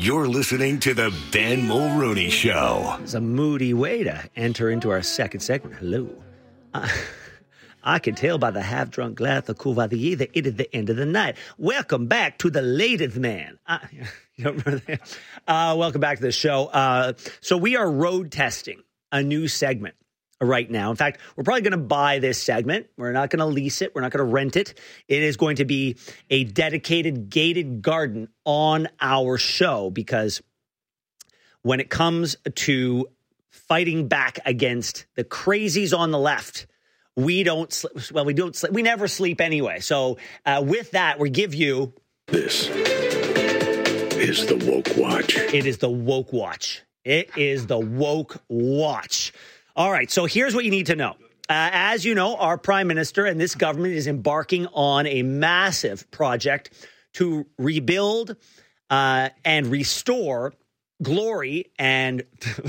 You're listening to the Ben Mulrooney Show. It's a moody way to enter into our second segment. Hello. I can tell by the half-drunk glass of Courvoisier that it is the end of the night. Welcome back to the Latest Man. You don't remember that? Welcome back to the show. So we are road testing a new segment right now. In fact, we're probably going to buy this segment. We're not going to lease it. We're not going to rent it. It is going to be a dedicated gated garden on our show, because when it comes to fighting back against the crazies on the left, we never sleep anyway. So with that, we give you... This is the Woke Watch. It is the Woke Watch. It is the Woke Watch. All right, so here's what you need to know. As you know, our prime minister and this government is embarking on a massive project to rebuild and restore glory and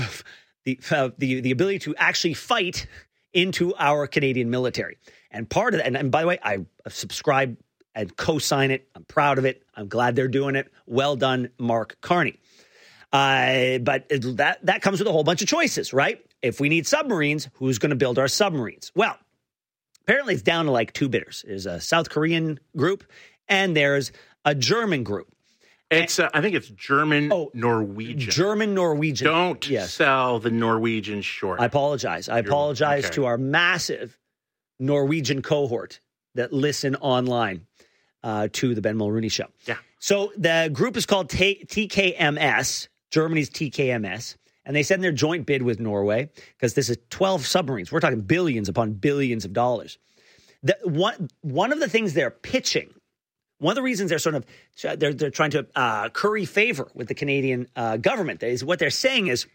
the ability to actually fight into our Canadian military. And part of that, and by the way, I subscribe and co-sign it. I'm proud of it. I'm glad they're doing it. Well done, Mark Carney. But that comes with a whole bunch of choices, right? If we need submarines, who's going to build our submarines? Well, apparently it's down to like two bidders. There's a South Korean group and there's a German group. It's I think it's German-Norwegian. German-Norwegian. Don't sell the Norwegian short. I apologize. I apologize to our massive Norwegian cohort that listen online to the Ben Mulrooney Show. Yeah. So the group is called TKMS, Germany's TKMS. And they said in their joint bid with Norway, because this is 12 submarines, we're talking billions upon billions of dollars. One of the things they're pitching, one of the reasons they're trying to curry favor with the Canadian government is what they're saying is,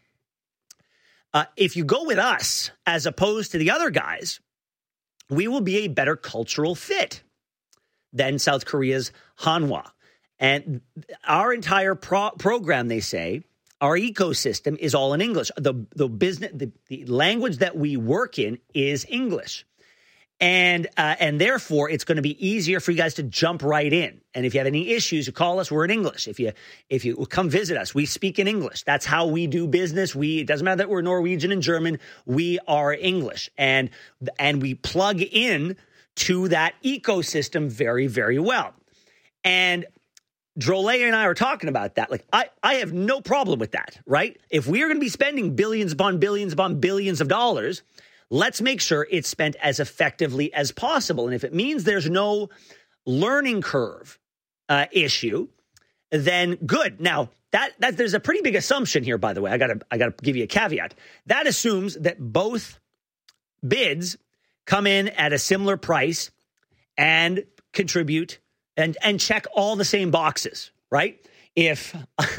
if you go with us as opposed to the other guys, we will be a better cultural fit than South Korea's Hanwha. And our entire program, they say, our ecosystem is all in English. The language that we work in is English. And therefore, it's going to be easier for you guys to jump right in. And if you have any issues, you call us. We're in English. If you come visit us, we speak in English. That's how we do business. It doesn't matter that we're Norwegian and German. We are English, and we plug in to that ecosystem very, very well. And Drolet and I are talking about that. Like, I have no problem with that, right? If we're going to be spending billions upon billions upon billions of dollars, let's make sure it's spent as effectively as possible. And if it means there's no learning curve issue, then good. Now, that there's a pretty big assumption here, by the way. I gotta give you a caveat. That assumes that both bids come in at a similar price and contribute and check all the same boxes, right? If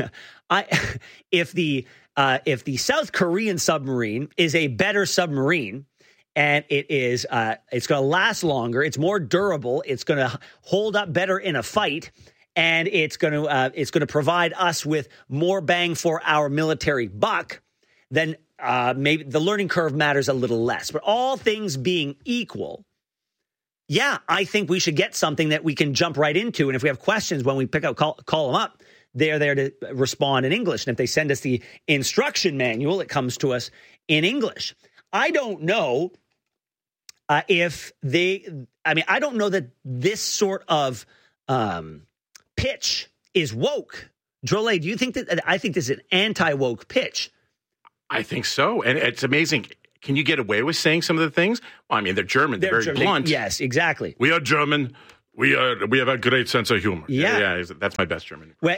the South Korean submarine is a better submarine and it's going to last longer, it's more durable, it's going to hold up better in a fight, and it's going to provide us with more bang for our military buck, then maybe the learning curve matters a little less. But all things being equal, yeah, I think we should get something that we can jump right into. And if we have questions when we call them up, they're there to respond in English. And if they send us the instruction manual, it comes to us in English. I don't know I don't know that this sort of pitch is woke. Drolet, do you think that? I think this is an anti-woke pitch. I think so. And it's amazing. Can you get away with saying some of the things? Well, I mean, they're German. They're very blunt. Yes, exactly. We are German. We have a great sense of humor. Yeah, that's my best German. Well,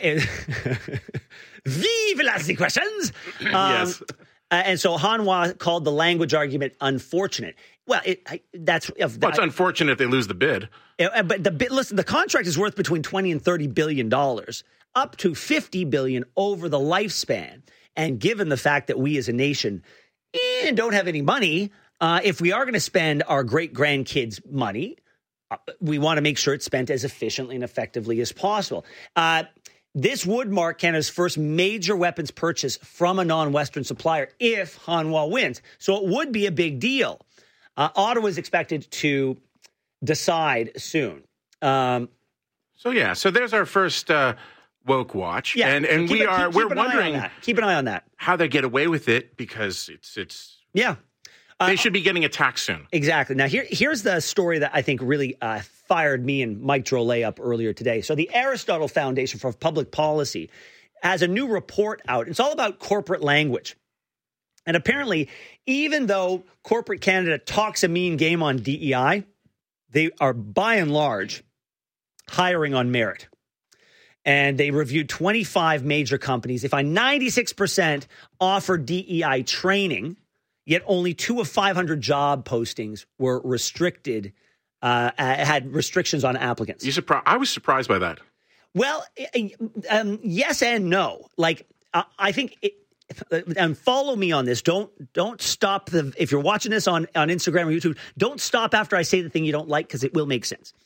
vive las questions. Yes. And so Hanwha called the language argument unfortunate. Well, it's unfortunate if they lose the bid. But listen, the contract is worth between $20 and $30 billion, up to $50 billion over the lifespan. And given the fact that we as a nation don't have any money, if we are going to spend our great-grandkids' money, we want to make sure it's spent as efficiently and effectively as possible. This would mark Canada's first major weapons purchase from a non-Western supplier if Hanwha wins. So it would be a big deal. Ottawa is expected to decide soon. So there's our first woke watch, Yeah. and we're wondering keep an eye on that. How they get away with it, because it's yeah. They should be getting attacked soon. Exactly. Now, here's the story that I think really fired me and Mike Drolet up earlier today. So the Aristotle Foundation for Public Policy has a new report out. It's all about corporate language. And apparently, even though corporate Canada talks a mean game on DEI, they are, by and large, hiring on merit. And they reviewed 25 major companies. They find 96% offer DEI training, yet only 2 of 500 job postings were restricted, had restrictions on applicants. I was surprised by that. Well, yes and no. Like, I think, and follow me on this. Don't stop if you're watching this on Instagram or YouTube, don't stop after I say the thing you don't like, because it will make sense.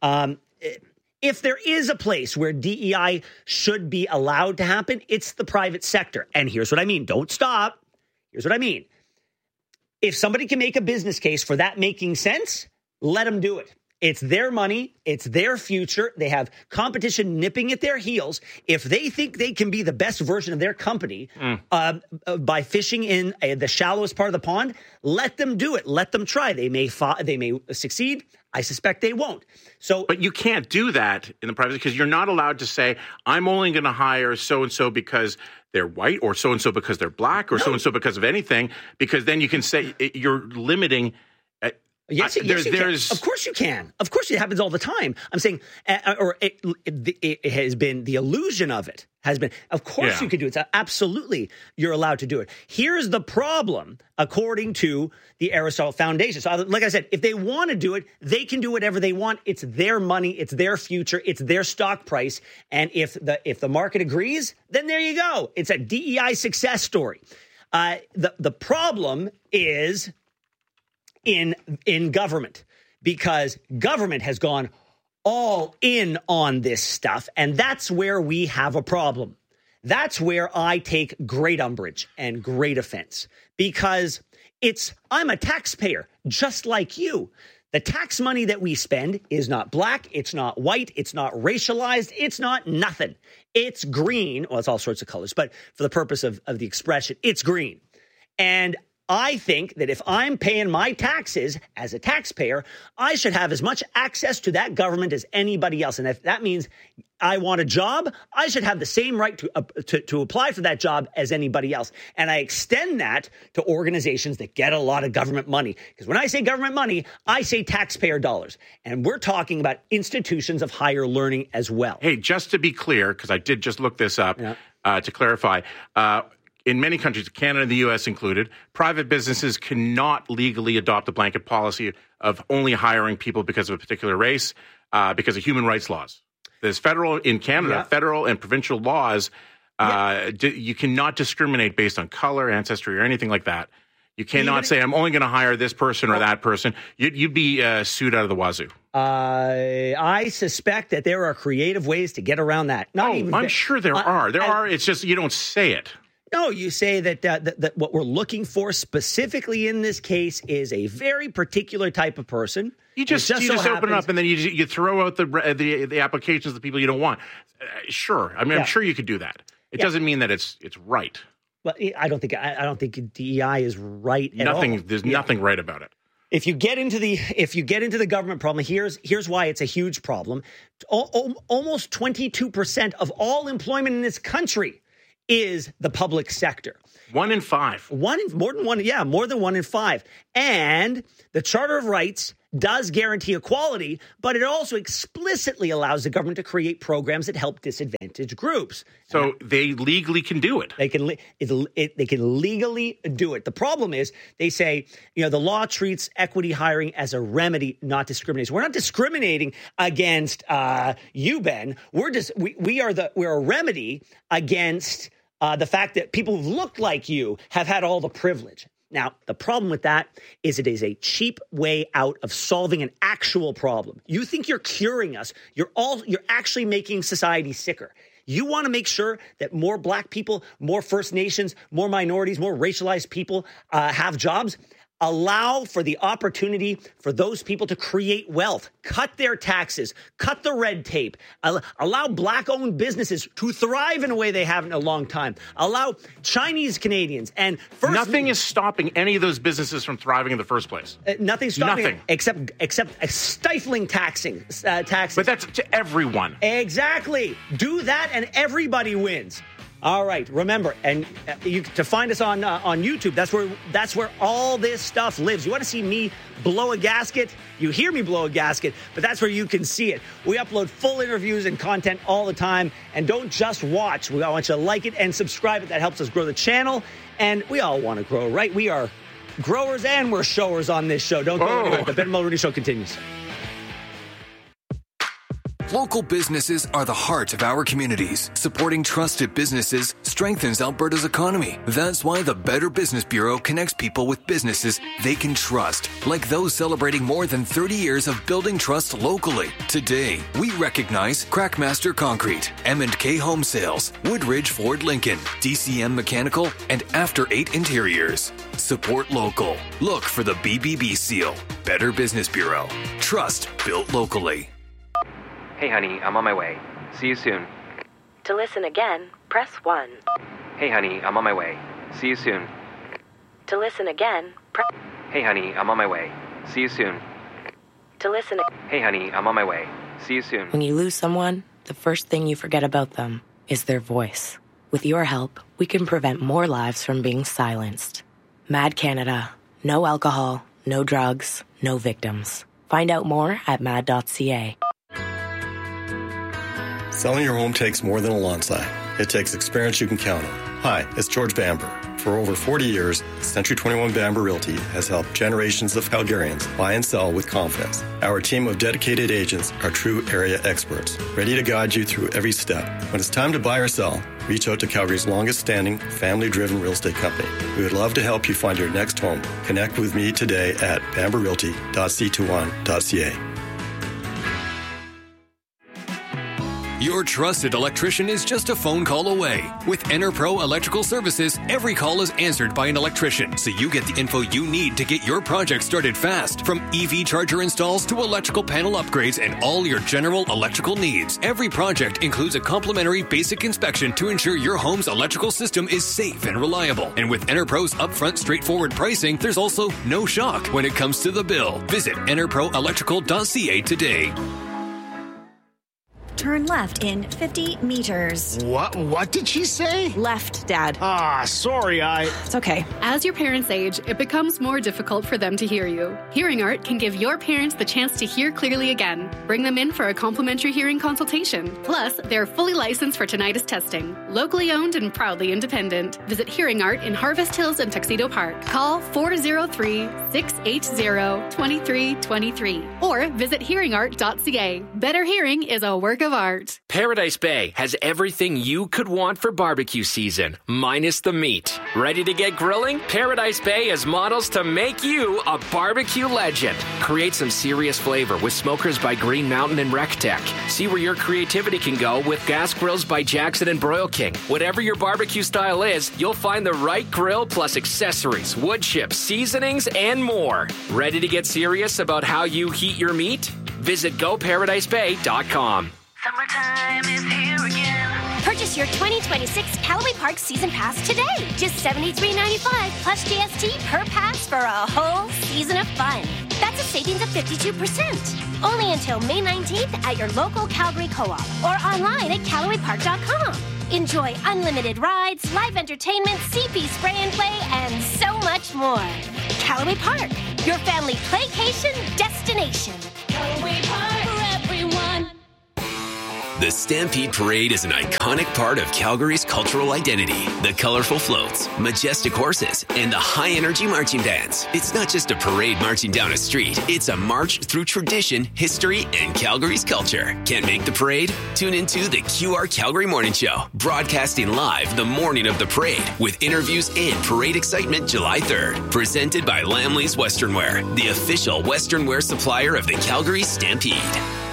If there is a place where DEI should be allowed to happen, it's the private sector. And here's what I mean. Don't stop. Here's what I mean. If somebody can make a business case for that making sense, let them do it. It's their money. It's their future. They have competition nipping at their heels. If they think they can be the best version of their company by fishing in the shallowest part of the pond, let them do it. Let them try. They may succeed. I suspect they won't. But you can't do that in the private, because you're not allowed to say, I'm only going to hire so-and-so because they're white, or so-and-so because they're black, or so-and-so because of anything, because then you can say you're limiting. Yes, you can. Of course you can. Of course it happens all the time. I'm saying, it has been, the illusion of it has been, of course you can do it. Absolutely, you're allowed to do it. Here's the problem, according to the Aristotle Foundation. So like I said, if they want to do it, they can do whatever they want. It's their money. It's their future. It's their stock price. And if the market agrees, then there you go. It's a DEI success story. The problem is in government, because government has gone all in on this stuff, and that's where we have a problem. That's where I take great umbrage and great offense, because I'm a taxpayer just like you. The tax money that we spend is not black, it's not white, it's not racialized, it's not nothing. It's green. Well, it's all sorts of colors, but for the purpose of the expression, it's green. And I think that if I'm paying my taxes as a taxpayer, I should have as much access to that government as anybody else. And if that means I want a job, I should have the same right to apply for that job as anybody else. And I extend that to organizations that get a lot of government money. Because when I say government money, I say taxpayer dollars. And we're talking about institutions of higher learning as well. Hey, just to be clear, because I did just look this up to clarify, in many countries, Canada and the U.S. included, private businesses cannot legally adopt a blanket policy of only hiring people because of a particular race, because of human rights laws. There's federal and provincial laws. You cannot discriminate based on color, ancestry, or anything like that. You cannot say, I'm only going to hire this person or that person. You'd be sued out of the wazoo. I suspect that there are creative ways to get around that. I'm sure there are. There are. It's just you don't say it. No, you say that what we're looking for specifically in this case is a very particular type of person. You just open it up and then you throw out the applications of the people you don't want. Sure, I mean I'm sure you could do that. It doesn't mean that it's right. Well, I don't think DEI is right at all. There's nothing right about it. If you get into the government problem, here's why it's a huge problem. Almost 22% of all employment in this country is the public sector. 1 in 5. More than 1 in 5. And the Charter of Rights does guarantee equality, but it also explicitly allows the government to create programs that help disadvantaged groups. So they legally can do it. They can legally do it. The problem is they say, the law treats equity hiring as a remedy, not discrimination. We're not discriminating against you, Ben. We're a remedy against the fact that people who look like you have had all the privilege. Now, the problem with that is it is a cheap way out of solving an actual problem. You think you're curing us. You're actually making society sicker. You want to make sure that more black people, more First Nations, more minorities, more racialized people have jobs. Allow for the opportunity for those people to create wealth, cut their taxes, cut the red tape, allow black-owned businesses to thrive in a way they haven't in a long time, allow Chinese Canadians and first... Nothing is stopping any of those businesses from thriving in the first place. Nothing's stopping Nothing. Except a stifling taxes. But that's to everyone. Exactly. Do that and everybody wins. All right. Remember, and to find us on YouTube, that's where all this stuff lives. You want to see me blow a gasket? You hear me blow a gasket, but that's where you can see it. We upload full interviews and content all the time. And don't just watch. We want you to like it and subscribe it. That helps us grow the channel. And we all want to grow, right? We are growers and we're showers on this show. Don't go anywhere. The Ben Mulroney Show continues. Local businesses are the heart of our communities. Supporting trusted businesses strengthens Alberta's economy. That's why the Better Business Bureau connects people with businesses they can trust, like those celebrating more than 30 years of building trust locally. Today, we recognize Crackmaster Concrete, M&K Home Sales, Woodridge Ford Lincoln, DCM Mechanical, and After 8 Interiors. Support local. Look for the BBB seal. Better Business Bureau. Trust built locally. Hey honey, I'm on my way. See you soon. To listen again, press 1. Hey honey, I'm on my way. See you soon. To listen again, press... Hey honey, I'm on my way. See you soon. To listen... Hey honey, I'm on my way. See you soon. When you lose someone, the first thing you forget about them is their voice. With your help, we can prevent more lives from being silenced. MAD Canada. No alcohol, no drugs, no victims. Find out more at mad.ca. Selling your home takes more than a lawn sign. It takes experience you can count on. Hi, it's George Bamber. For over 40 years, Century 21 Bamber Realty has helped generations of Calgarians buy and sell with confidence. Our team of dedicated agents are true area experts, ready to guide you through every step. When it's time to buy or sell, reach out to Calgary's longest-standing, family-driven real estate company. We would love to help you find your next home. Connect with me today at bamberrealty.c21.ca. Your trusted electrician is just a phone call away. With EnerPro Electrical Services, every call is answered by an electrician, so you get the info you need to get your project started fast. From EV charger installs to electrical panel upgrades and all your general electrical needs. Every project includes a complimentary basic inspection to ensure your home's electrical system is safe and reliable. And with EnerPro's upfront straightforward pricing, there's also no shock when it comes to the bill. Visit enerproelectrical.ca today. Turn left in 50 meters. What did she say? Left, Dad. Sorry, It's okay. As your parents age, it becomes more difficult for them to hear you. Hearing Art can give your parents the chance to hear clearly again. Bring them in for a complimentary hearing consultation. Plus, they're fully licensed for tinnitus testing. Locally owned and proudly independent. Visit Hearing Art in Harvest Hills and Tuxedo Park. Call 403-680-2323 or visit hearingart.ca. Better hearing is a work of art. Paradise Bay has everything you could want for barbecue season, minus the meat. Ready to get grilling? Paradise Bay has models to make you a barbecue legend. Create some serious flavor with smokers by Green Mountain and RecTech. See where your creativity can go with gas grills by Jackson and Broil King. Whatever your barbecue style is, you'll find the right grill plus accessories, wood chips, seasonings, and more. Ready to get serious about how you heat your meat? Visit GoParadiseBay.com. Summertime is here again. Purchase your 2026 Callaway Park Season Pass today. Just $73.95 plus GST per pass for a whole season of fun. That's a savings of 52%. Only until May 19th at your local Calgary Co-op or online at CallawayPark.com. Enjoy unlimited rides, live entertainment, CP spray and play, and so much more. Callaway Park, your family playcation destination. Callaway Park for everyone. The Stampede Parade is an iconic part of Calgary's cultural identity. The colorful floats, majestic horses, and the high-energy marching bands. It's not just a parade marching down a street. It's a march through tradition, history, and Calgary's culture. Can't make the parade? Tune into the QR Calgary Morning Show, broadcasting live the morning of the parade with interviews and parade excitement July 3rd. Presented by Lamley's Western Wear, the official Western wear supplier of the Calgary Stampede.